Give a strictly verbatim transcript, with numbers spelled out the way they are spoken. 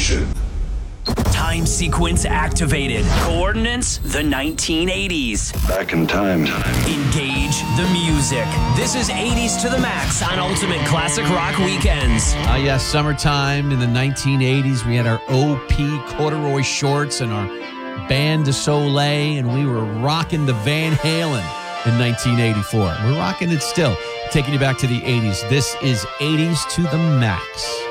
station. Time sequence activated. Coordinates, the nineteen eighties. Back in time. Engage the music. This is eighties to the max on Ultimate Classic Rock Weekends. Ah, yes, summertime in the nineteen eighties. We had our O P corduroy shorts and our Band de Soleil, and we were rocking the Van Halen in nineteen eighty-four. We're rocking it still. Taking you back to the eighties. This is eighties to the max.